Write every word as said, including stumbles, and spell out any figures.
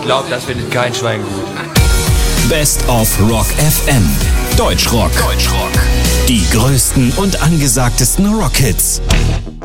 Ich glaube, das findet kein Schwein gut. Best of Rock F M. Deutschrock. Deutschrock. Die größten und angesagtesten Rockhits.